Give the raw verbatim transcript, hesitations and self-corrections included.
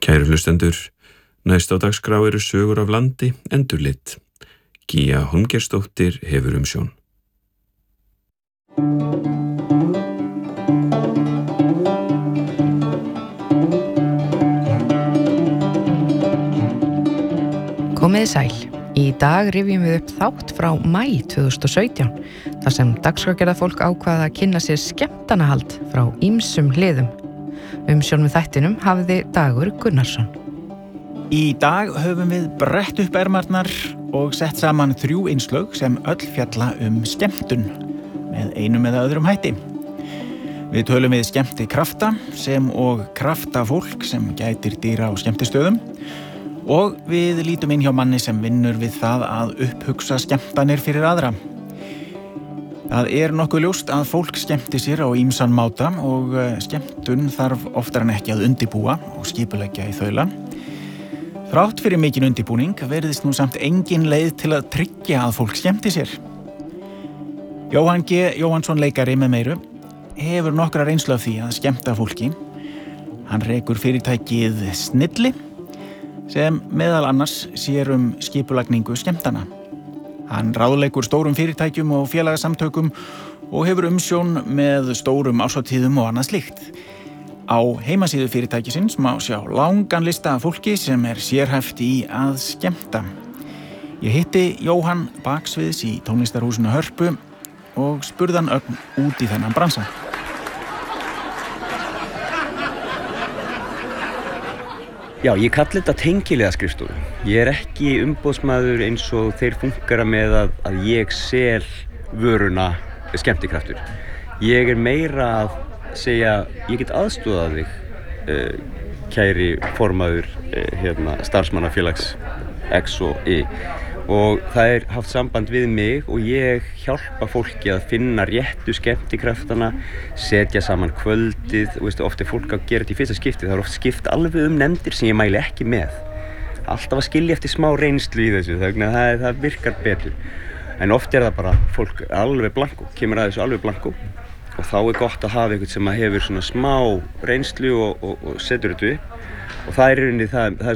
Kæru hlustendur, næst á dagskrá eru sögur af landi endurlit. Gía Hólmgeirsdóttir hefur umsjón. Komiði sæl. Í dag rifjum við upp þátt frá maí tvö þúsund og sautján, þar sem dagskrárgerðarfólk ákvað að kynna sér skemmtanahald frá ýmsum hliðum. Umsjón með þættinum hafði Dagur Gunnarsson. Í dag höfum við brett upp ermarnar og sett saman þrjú innslög sem öll fjalla um skemmtun með einum eða öðrum hætti. Við tölum við skemmtikrafta sem og kraftafólk sem gætir dýra á skemmtistöðum og við lítum inn hjá manni sem vinnur við það að upphugsa skemmtanir fyrir aðra. Það er nokkuð ljóst að fólk skemmti sér á ýmsan máta og skemmtun þarf oftar en ekki að undibúa og skipuleggja í þaula. Þrátt fyrir mikinn undibúning verðist nú samt engin leið til að tryggja að fólk skemmti sér. Jóhann G. Jóhannsson leikari með meiru hefur nokkra reynslu af því að skemmta fólki. Hann rekur fyrirtækið Snilli sem meðal annars sér um skipulagningu skemmtana. Hann ráðleikur stórum fyrirtækjum og félagasamtökum og hefur umsjón með stórum árshátíðum og annað slíkt. Á heimasíðu fyrirtækisins má sjá langan lista af fólki sem er sérhæft í að skemmta. Ég hitti Jóhann baksviðs í tónlistarhúsinu Hörpu og spurði hann ögn út í þennan bransa. Já, ég kalli þetta tengiliða skrifstofu. Ég er ekki umboðsmaður eins og þeir funkara með að, að ég sel vöruna skemmtikraftur. Ég er meira að segja, ég get aðstoðað þig, uh, kæri formaður uh, hérna, starfsmannafélags X og Y. Og það er haft samband við mig og ég hjálpa fólki að finna réttu skemmtikraftana, setja saman kvöldið, og veistu, oft er fólk að gera þetta í fyrsta skipti, það er oft skipt alveg um nefndir sem ég mæli ekki með. Alltaf að skilja eftir smá reynslu í þessu, þannig að það, það virkar betur. En oft er það bara fólk alveg blanko, kemur að þessu alveg blanko og þá er gott að hafa einhvern sem hefur svona smá reynslu og, og, og setur þetta upp og það er í rauninni það, það er